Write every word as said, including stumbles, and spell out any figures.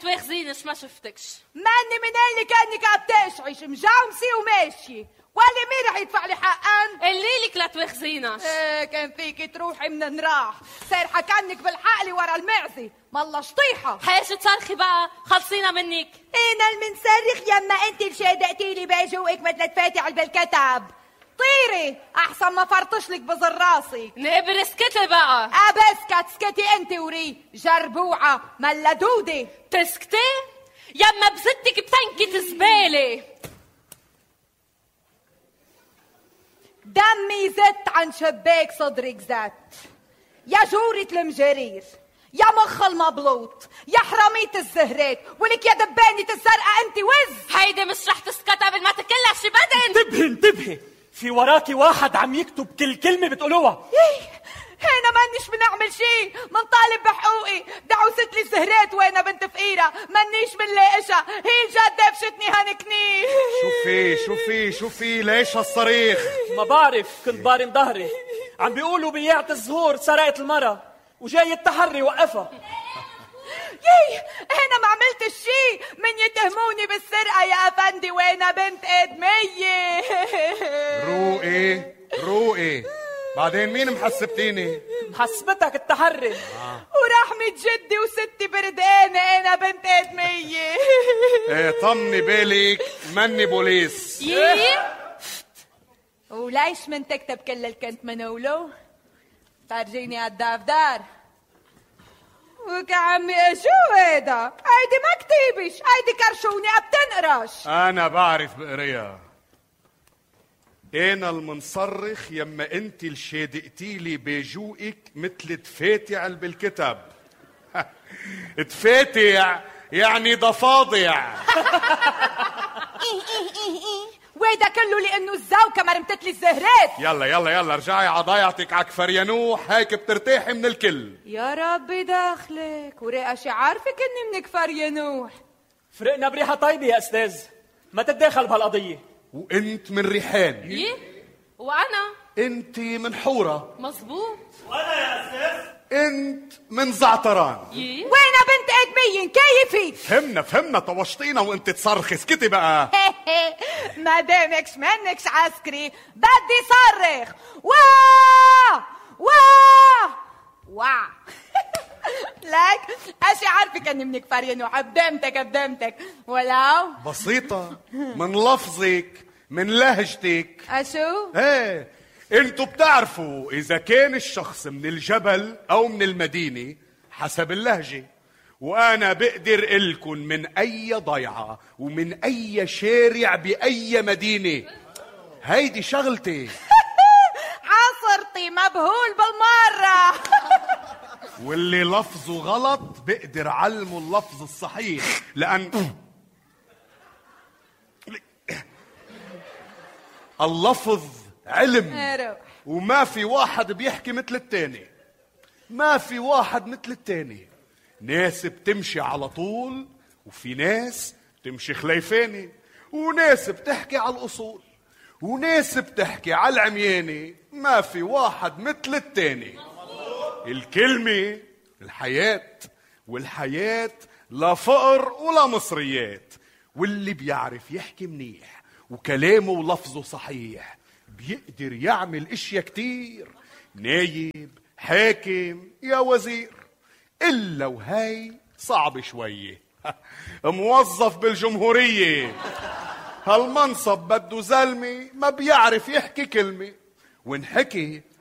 تواخذينش ما شفتكش. ماني من اللي كانك عم تشعش مجاومسي وماشي، واللي مين رح يدفع لي حقا؟ اللي لك لا تواخذيناش. ايه كان فيك تروحي من نراح، سارحه كانك بالحقل ورا المعزه، مالله شطيحه. حاجة تصرخي بقى، خلصينا منك. انا المنصرخ يما انت اللي شادقتي لي بجوقك مثل تفاتي بالكتاب. طيري احسن ما فرطش لك بزر راسي. نقبر اسكتي بقى. ابسكت اسكتي انت وري جربوعه ملا دودي. تسكتي؟ يما بزتك بتنكة زبالة. دمي زت عن شباك صدرك زت. يا جورة المجرير، يا مخ المبلوط، يا حرامية الزهرات، ولك يا دبانة الزرقاء انت وز. هيدي مش رح تسكت قبل ما تكلش بدن. انتبهي انتبهي، في وراكي واحد عم يكتب كل كلمة بتقولوها. هنا مانيش بنعمل شي، منطالب بحقوقي، دعوست لي الزهرات وانا بنت فقيرة، مانيش بنلاقشها، هي الجد دبشتني هنكني. شوفي شوفي شوفي ليش هالصريخ؟ ما بعرف، كنت بارم ظهري، عم بيقولوا بياعة الزهور سرقت المرة وجاي التحري وقفها. يي هنا ما عملتش شي، من يتهموني بالسرقة يا افندي وانا بنت ادمية. روقي روقي، بعدين مين محسبتيني؟ محسبتك التحري. آه. ورحمة جدي وستي بردانة انا بنت ادمية. ايه طمني بالك ماني بوليس. يي وليش من تكتب كل اللي كنت منقوله؟ فرجيني عالدفتر. وكعمي شو هيدا؟ هيدي ما كتيبش، هيدي كرشوني بتنقرش. انا بعرف بقريها. انا المنصرخ يما انت اللي شادقتيلي بجوقك مثل تفاتع بالكتاب. تفاتع يعني ضفاضع. ويدا كله لانه الزوكه مرمتت لي الزهرات. يلا يلا يلا ارجعي عضايعتك عكفر ينوح، هيك بترتاحي من الكل. يا ربي داخلك ورقشي عارفك اني من كفر ينوح. فرقنا بريحة طيبة يا استاذ، ما تتداخل بهالقضية. وانت من ريحان. يي وانا انت من حورة. مزبوط. وانا يا استاذ انت من زعتران. يي وينا بنت ادمية كيفي؟ فهمنا فهمنا، طوشتينا وانت تصرخي، اسكتي بقى. ما دامكش منكش عسكري بدي صرخ. واه واه واه. لك اشي عارفك اني من كفر ينوح، قدامتك قدامتك ولو بسيطة، من لفظك من لهجتك. اشو؟ ايه انتوا بتعرفوا اذا كان الشخص من الجبل او من المدينة حسب اللهجة، وانا بقدر الكن من اي ضيعة ومن اي شارع باي مدينة. هيدي شغلتي. عصرتي مبهول بالمرة. واللي لفظه غلط بقدر علمه اللفظ الصحيح، لان اللفظ علم، وما في واحد بيحكي مثل التاني، ما في واحد مثل التاني. ناس بتمشي على طول، وفي ناس بتمشي خليفاني، وناس بتحكي على الأصول، وناس بتحكي على العمياني. ما في واحد مثل التاني. الكلمة الحياة، والحياة لا فقر ولا مصريات. واللي بيعرف يحكي منيح وكلامه ولفظه صحيح بيقدر يعمل اشياء كتير، نايب، حاكم، يا وزير. إلا وهي صعب شوية. موظف بالجمهورية، هالمنصب بده زلمة ما بيعرف يحكي كلمة، وانحكي